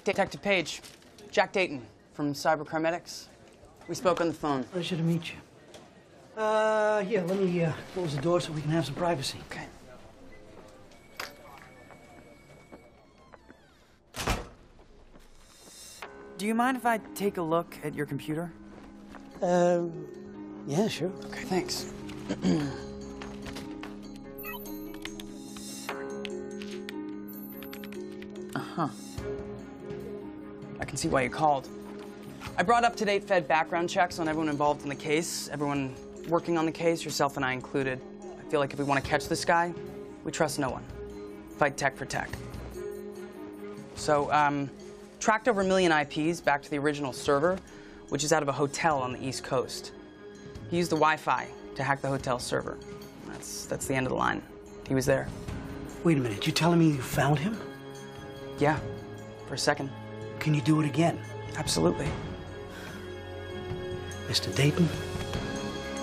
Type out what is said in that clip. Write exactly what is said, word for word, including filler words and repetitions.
Detective Page, Jack Dayton from Cybercrime Medics. We spoke on the phone. Pleasure to meet you. Uh, yeah, let me uh, close the door so we can have some privacy. Okay. Do you mind if I take a look at your computer? Um, yeah, sure. Okay, thanks. Uh-huh. I can see why you called. I brought up-to-date Fed background checks on everyone involved in the case, everyone working on the case, yourself and I included. I feel like if we want to catch this guy, we trust no one. Fight tech for tech. So, um, tracked over a million I Ps back to the original server, which is out of a hotel on the East Coast. He used the Wi-Fi to hack the hotel server. That's, that's the end of the line. He was there. Wait a minute, you telling me you found him? Yeah, for a second. Can you do it again? Absolutely. Mister Dayton,